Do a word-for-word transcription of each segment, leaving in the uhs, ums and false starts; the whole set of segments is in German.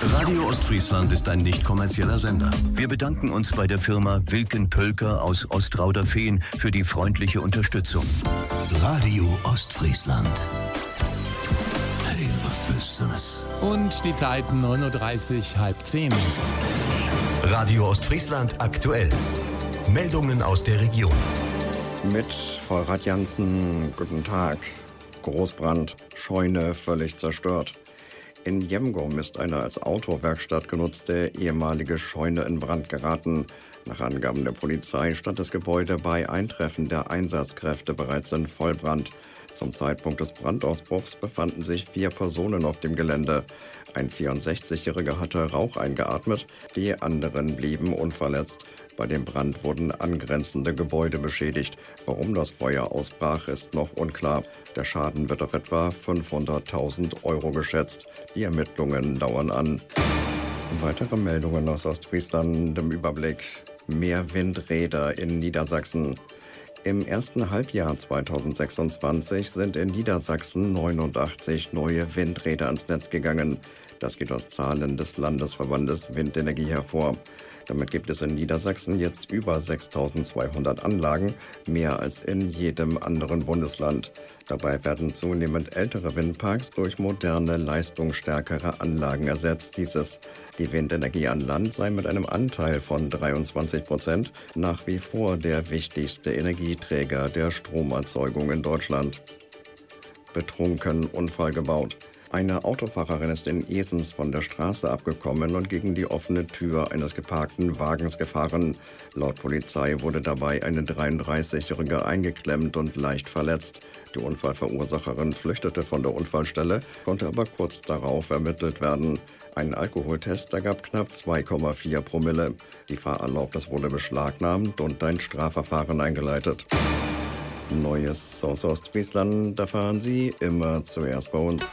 Radio Ostfriesland ist ein nicht kommerzieller Sender. Wir bedanken uns bei der Firma Wilken Pölker aus Ostrauderfehn für die freundliche Unterstützung. Radio Ostfriesland. Hey, was bist du das? Und die Zeit neun Uhr dreißig, halb zehn. Radio Ostfriesland aktuell. Meldungen aus der Region. Mit Vollrad Jansen, guten Tag. Großbrand, Scheune völlig zerstört. In Jemgum ist eine als Autowerkstatt genutzte ehemalige Scheune in Brand geraten. Nach Angaben der Polizei stand das Gebäude bei Eintreffen der Einsatzkräfte bereits in Vollbrand. Zum Zeitpunkt des Brandausbruchs befanden sich vier Personen auf dem Gelände. Ein vierundsechzigjähriger hatte Rauch eingeatmet, die anderen blieben unverletzt. Bei dem Brand wurden angrenzende Gebäude beschädigt. Warum das Feuer ausbrach, ist noch unklar. Der Schaden wird auf etwa fünfhunderttausend Euro geschätzt. Die Ermittlungen dauern an. Weitere Meldungen aus Ostfriesland im Überblick. Mehr Windräder in Niedersachsen. Im ersten Halbjahr zweitausendsechsundzwanzig sind in Niedersachsen neunundachtzig neue Windräder ans Netz gegangen. Das geht aus Zahlen des Landesverbandes Windenergie hervor. Damit gibt es in Niedersachsen jetzt über sechstausendzweihundert Anlagen, mehr als in jedem anderen Bundesland. Dabei werden zunehmend ältere Windparks durch moderne, leistungsstärkere Anlagen ersetzt, hieß es. Die Windenergie an Land sei mit einem Anteil von dreiundzwanzig Prozent nach wie vor der wichtigste Energieträger der Stromerzeugung in Deutschland. Betrunken Unfall gebaut. Eine Autofahrerin ist in Esens von der Straße abgekommen und gegen die offene Tür eines geparkten Wagens gefahren. Laut Polizei wurde dabei eine dreiunddreißigjährige eingeklemmt und leicht verletzt. Die Unfallverursacherin flüchtete von der Unfallstelle, konnte aber kurz darauf ermittelt werden. Ein Alkoholtest ergab knapp zwei Komma vier Promille. Die Fahrerlaubnis wurde beschlagnahmt und ein Strafverfahren eingeleitet. Neues aus Ostfriesland erfahren Sie immer zuerst bei uns.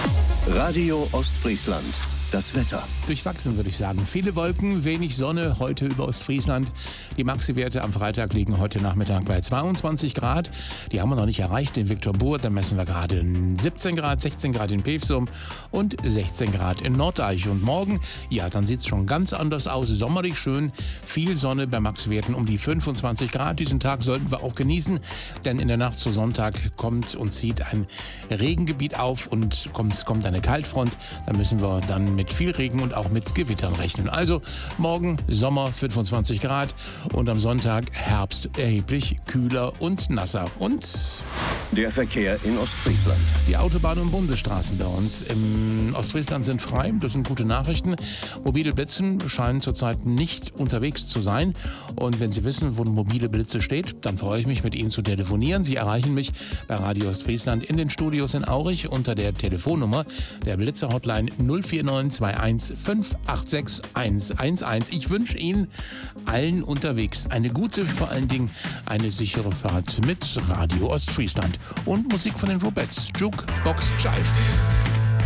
Radio Ostfriesland. Das Wetter. Durchwachsen, würde ich sagen. Viele Wolken, wenig Sonne heute über Ostfriesland. Die Maxi-Werte am Freitag liegen heute Nachmittag bei zweiundzwanzig Grad. Die haben wir noch nicht erreicht in Viktoria. Da messen wir gerade siebzehn Grad, sechzehn Grad in Pevsum und sechzehn Grad in Nordeich. Und morgen, ja, dann sieht es schon ganz anders aus. Sommerlich schön, viel Sonne bei Maxi-Werten um die fünfundzwanzig Grad. Diesen Tag sollten wir auch genießen, denn in der Nacht zu Sonntag kommt und zieht ein Regengebiet auf und kommt, kommt eine Kaltfront. Da müssen wir dann mit viel Regen und auch mit Gewittern rechnen. Also morgen Sommer fünfundzwanzig Grad und am Sonntag Herbst erheblich kühler und nasser. Und der Verkehr in Ostfriesland. Die Autobahnen und Bundesstraßen bei uns im Ostfriesland sind frei. Das sind gute Nachrichten. Mobile Blitzen scheinen zurzeit nicht unterwegs zu sein. Und wenn Sie wissen, wo mobile Blitze steht, dann freue ich mich, mit Ihnen zu telefonieren. Sie erreichen mich bei Radio Ostfriesland in den Studios in Aurich unter der Telefonnummer der Blitzer-Hotline null vier neun zwei eins fünf acht sechs eins eins eins. Ich wünsche Ihnen allen unterwegs eine gute, vor allen Dingen eine sichere Fahrt mit Radio Ostfriesland und Musik von den Rubettes, Jukebox Jive.